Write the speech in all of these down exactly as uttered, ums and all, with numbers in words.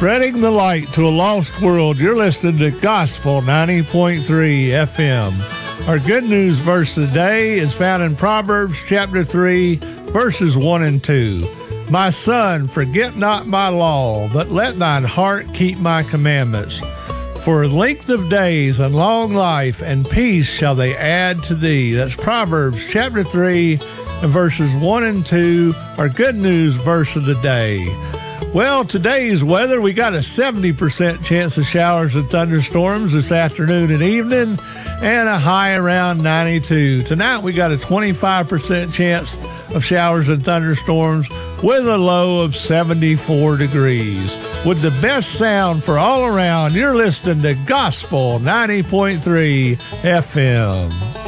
Spreading the light to a lost world. You're listening to Gospel ninety point three F M. Our good news verse of the day is found in Proverbs chapter three, verses one and two. My son, forget not my law, but let thine heart keep my commandments. For length of days and long life and peace shall they add to thee. That's Proverbs chapter three and verses one and two, our good news verse of the day. Well, today's weather, we got a seventy percent chance of showers and thunderstorms this afternoon and evening, and a high around ninety-two. Tonight, we got a twenty-five percent chance of showers and thunderstorms with a low of seventy-four degrees. With the best sound for all around, you're listening to Gospel ninety point three F M.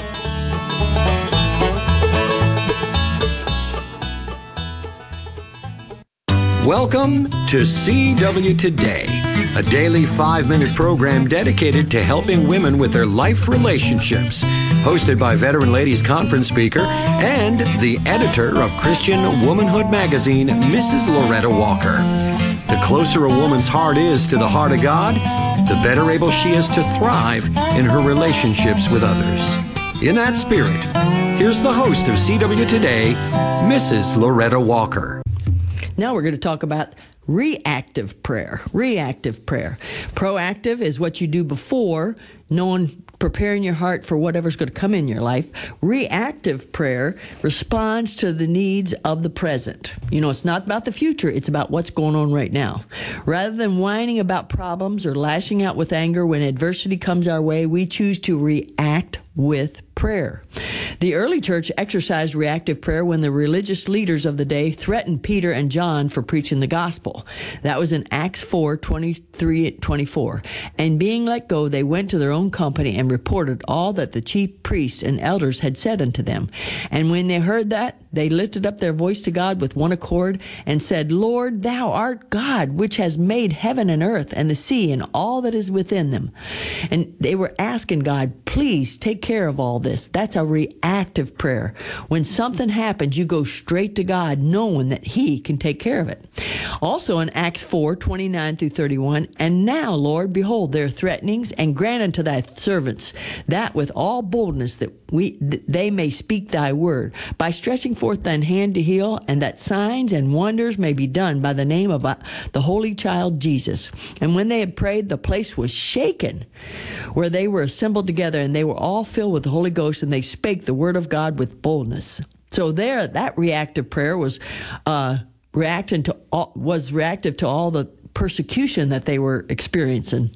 Welcome to C W Today, a daily five-minute program dedicated to helping women with their life relationships. Hosted by Veteran Ladies Conference speaker and the editor of Christian Womanhood magazine, Missus Loretta Walker. The closer a woman's heart is to the heart of God, the better able she is to thrive in her relationships with others. In that spirit, here's the host of C W Today, Missus Loretta Walker. Now we're going to talk about reactive prayer. Reactive prayer. Proactive is what you do before, knowing, preparing your heart for whatever's going to come in your life. Reactive prayer responds to the needs of the present. You know, it's not about the future, it's about what's going on right now. Rather than whining about problems or lashing out with anger when adversity comes our way, we choose to react with prayer. The early church exercised reactive prayer when the religious leaders of the day threatened Peter and John for preaching the gospel. That was in Acts four, twenty-three and twenty-four. And being let go, they went to their own company and reported all that the chief priests and elders had said unto them. And when they heard that, they lifted up their voice to God with one accord and said, Lord, thou art God, which has made heaven and earth and the sea and all that is within them. And they were asking God, please take care of all this. That's a reactive prayer. When something happens, you go straight to God, knowing that He can take care of it. Also in Acts four, twenty-nine through thirty-one, and now, Lord, behold their threatenings, and grant unto thy servants that with all boldness that we th- they may speak thy word, by stretching forth thine hand to heal, and that signs and wonders may be done by the name of uh, the Holy Child Jesus. And when they had prayed, the place was shaken, where they were assembled together, and they were all filled with the Holy Ghost, and they spake the word of God with boldness. So there, that reactive prayer was uh, reacting to all, was reactive to all the persecution that they were experiencing.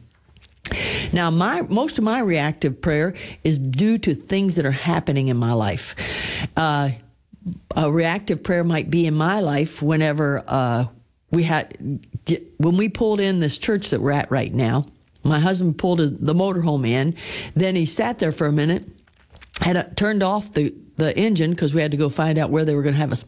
Now, my most of my reactive prayer is due to things that are happening in my life. Uh, a reactive prayer might be in my life whenever uh, we had, when we pulled in this church that we're at right now. My husband pulled the motorhome in. Then he sat there for a minute, had a, turned off the, the engine because we had to go find out where they were going to have us